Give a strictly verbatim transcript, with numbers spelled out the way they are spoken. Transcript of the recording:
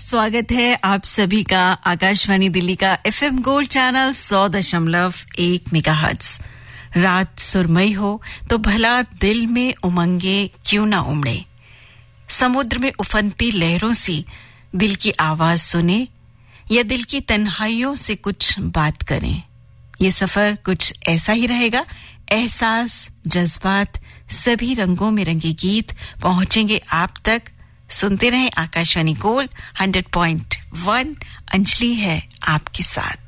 स्वागत है आप सभी का आकाशवाणी दिल्ली का एफएम गोल्ड चैनल सौ दशमलव एक मेगाहर्ट्ज। रात सुरमई हो तो भला दिल में उमंगे क्यों ना उमड़े। समुद्र में उफनती लहरों सी दिल की आवाज सुने या दिल की तन्हाइयों से कुछ बात करें। ये सफर कुछ ऐसा ही रहेगा। एहसास, जज्बात, सभी रंगों में रंगे गीत पहुंचेंगे आप तक। सुनते रहें Akashvani gold hundred point one. Anjali है आपके साथ।